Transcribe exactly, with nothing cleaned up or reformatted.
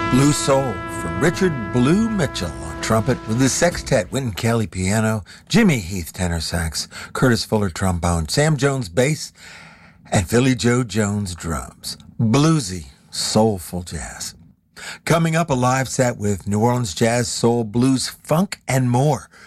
Blue Soul from Richard Blue Mitchell on trumpet with the sextet, Wynton Kelly piano, Jimmy Heath tenor sax, Curtis Fuller trombone, Sam Jones bass, and Philly Joe Jones drums. Bluesy, soulful jazz. Coming up, a live set with New Orleans jazz, soul, blues, funk, and more.